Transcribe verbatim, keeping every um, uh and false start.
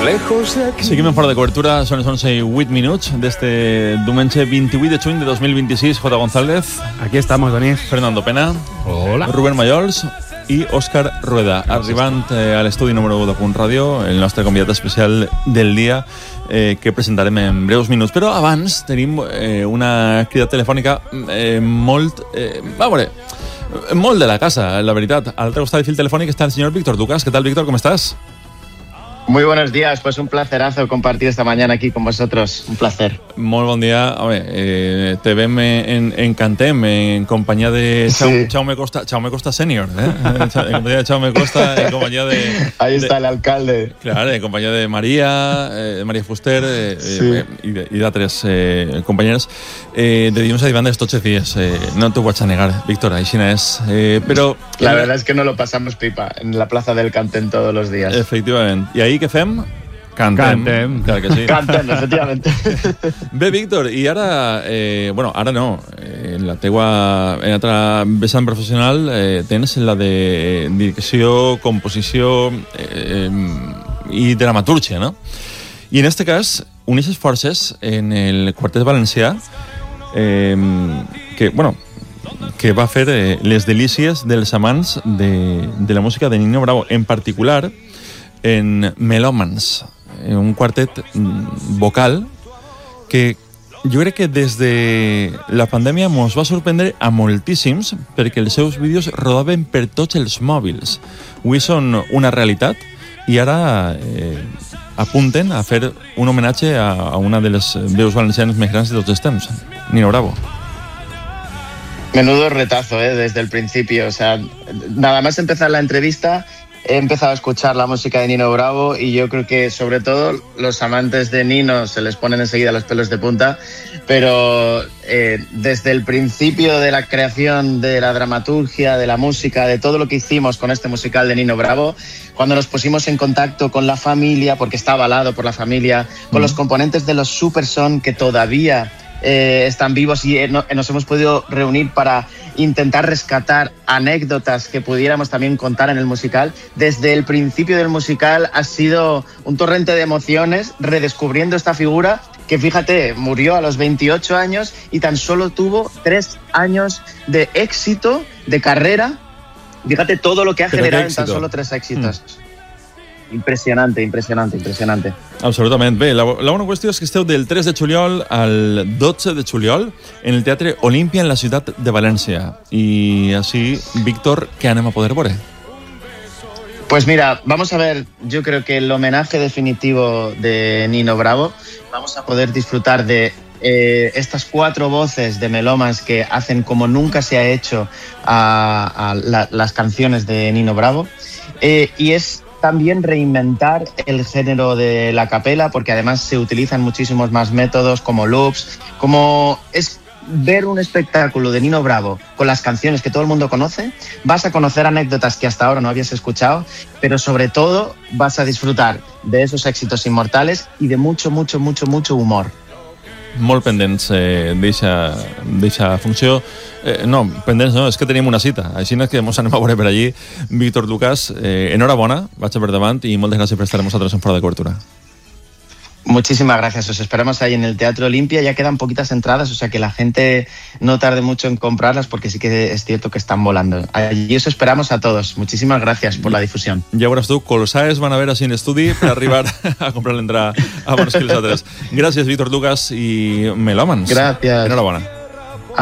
lejos de aquí. Seguim en fora de cobertura, són les onze i vuit minuts d'este diumenge vint-i-vuit de juny de dos mil vint-i-sis. J. González. Aquí estamos, Denis. Fernando Pena. Hola. Rubén Mallols i Òscar Rueda. Arribant eh, a l'estudi número u de Punt Ràdio, el nostre convidat especial del dia, eh, que presentarem en breus minuts. Però abans tenim eh, una crida telefònica eh, molt... Eh, a veure, molt de la casa, la veritat. A l'altre costat del fil telefònic està el senyor Víctor Ducas. ¿Qué tal, Víctor? ¿Cómo estás? Muy buenos días, pues un placerazo compartir esta mañana aquí con vosotros, un placer. Molt bon dia. A veure, eh, te vem en, en Cantem, en companyia de sí. Jaume Costa, Jaume Costa Senior, eh? En companyia de Jaume Costa, en companyia de... Ahí está de, el alcalde. Claro, en companyia de Maria, eh, Maria Fuster, eh, sí. eh, i d'altres eh, companyeres. Eh, de dilluns a divendres tots els dies. Eh, no t'ho vaig a negar, Víctor, així és. Eh, però... La verdad es que no lo pasamos pipa en la plaza del Cantem todos los días. Efectivament. I ahí què fem? Cantem. Cantem. Clar que sí. Cantem, efectivament. Bé, Víctor, i ara... Eh, bueno, ara no. Eh, en la teua... En l'altra vessant professional eh, tens la de direcció, composició eh, i dramatúrgia, no? I en este cas, uneixes forces en el quartet valencià eh, que, bueno, que va fer eh, les delícies dels amants de, de la música de Nino Bravo, en particular en Melòmans, un quartet vocal que jo crec que des de la pandèmia mos va sorprendre a moltíssims perquè els seus vídeos rodaven per tots els mòbils. Avui són una realitat i ara eh, apunten a fer un homenatge a, a una de les veus valencianes més grans de tots els temps, Nino Bravo. Menudo retazo, ¿eh? Desde el principio. O sea, nada más empezar la entrevista, he empezado a escuchar la música de Nino Bravo y yo creo que, sobre todo, los amantes de Nino se les ponen enseguida los pelos de punta, pero eh, desde el principio de la creación de la dramaturgia, de la música, de todo lo que hicimos con este musical de Nino Bravo, cuando nos pusimos en contacto con la familia, porque está avalado por la familia, con mm. los componentes de los Super Son que todavía... Eh, están vivos y eh, no, nos hemos podido reunir para intentar rescatar anécdotas que pudiéramos también contar en el musical. Desde el principio del musical ha sido un torrente de emociones, redescubriendo esta figura que, fíjate, murió a los veintiocho años y tan solo tuvo tres años de éxito, de carrera. Fíjate todo lo que ha Pero generado en tan solo tres éxitos. Mm. Impressionante, impressionante, impressionante. Absolutament. Bé, la, la bona qüestió és que esteu del tres de juliol al dotze de juliol en el Teatre Olímpia en la ciutat de València. I així, Víctor, què anem a poder veure? Pues mira, vamos a ver, yo creo que el homenaje definitivo de Nino Bravo, vamos a poder disfrutar de eh, estas cuatro voces de Melòmans que hacen como nunca se ha hecho a, a la, las canciones de Nino Bravo. Eh, y es también reinventar el género de la capela, porque además se utilizan muchísimos más métodos como loops, como es ver un espectáculo de Nino Bravo con las canciones que todo el mundo conoce. Vas a conocer anécdotas que hasta ahora no habías escuchado, pero sobre todo vas a disfrutar de esos éxitos inmortales y de mucho, mucho, mucho, mucho humor. Molt pendents eh, d'eixa funció. Eh, no, pendents no, és que tenim una cita. Així és que ens anem a veure per allí. Víctor Ducas, eh, enhorabona, vaig per davant i moltes gràcies per estar amb nosaltres en Fora de Cobertura. Muchísimas gracias, os esperamos ahí en el Teatro Olimpia, ya quedan poquitas entradas, o sea que la gente no tarde mucho en comprarlas porque sí que es cierto que están volando. Allí os esperamos a todos, muchísimas gracias por la difusión. Ja veuràs tu, colossaes van a veure així en l'estudi per arribar a comprar l'entrada abans que els altres. Gràcies, Víctor Ducas i Melòmans. Gràcies. Enhorabona.